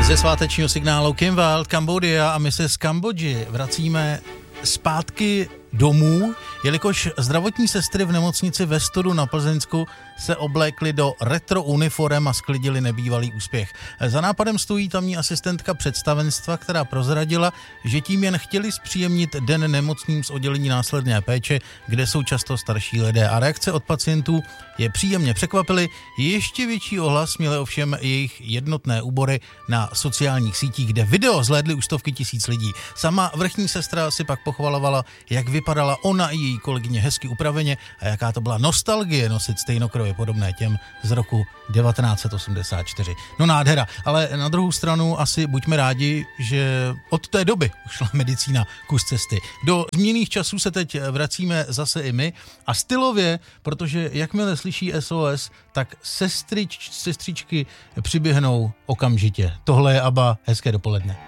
Ze svátečního signálu Kim Wilde, Cambodia a my se z Kambodži vracíme zpátky domů, jelikož zdravotní sestry v nemocnici ve Stodu na Plzeňsku se oblékly do retro uniforem a sklidili nebývalý úspěch. Za nápadem stojí tamní asistentka představenstva, která prozradila, že tím jen chtěli zpříjemnit den nemocným z oddělení následné péče, kde jsou často starší lidé, a reakce od pacientů je příjemně překvapily. Ještě větší ohlas měly ovšem jejich jednotné úbory na sociálních sítích, kde video zhlédly už stovky tisíc lidí. Sama vrchní sestra si pak pochvalovala, jak vypadala ona i její kolegyně hezky upraveně a jaká to byla nostalgie nosit stejnokroje podobné těm z roku 1984. No nádhera, ale na druhou stranu asi buďme rádi, že od té doby ušla medicína kus cesty. Do změnných časů se teď vracíme zase i my a stylově, protože jakmile slyší SOS, tak sestřičky přiběhnou okamžitě. Tohle je ABBA, hezké dopoledne.